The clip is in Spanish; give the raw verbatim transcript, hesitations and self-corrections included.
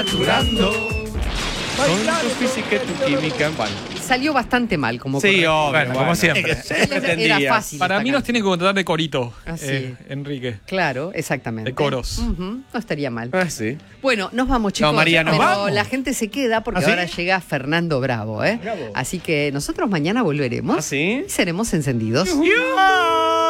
Saturando. Con tu física y tu química. Bueno. Salió bastante mal como Sí, correcto. obvio, Bueno, bueno, como siempre. es que se Era entendía. fácil. Para esta mí nos canción. tienen que contratar de corito, Ah, sí. eh, Enrique. Claro, exactamente. De coros. Ujú, no estaría mal. Ah, sí. Bueno, nos vamos, chicos. No, María, nos pero vamos. la gente se queda porque ¿Ah, sí? ahora llega Fernando Bravo, ¿eh? Bravo. Así que nosotros mañana volveremos. ¿Ah, sí? Y seremos encendidos. ¡Yo!